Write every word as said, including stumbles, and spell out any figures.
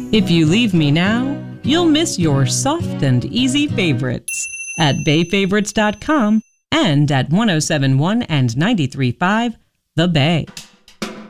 If you leave me now, you'll miss your soft and easy favorites at bay favorites dot com and at one oh seven point one and ninety-three point five The Bay.